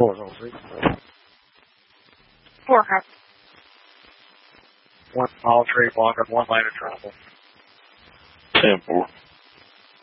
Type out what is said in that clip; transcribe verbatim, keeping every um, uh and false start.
four, oh, three, four. Four, copy. One small tree block of one line of travel. ten four.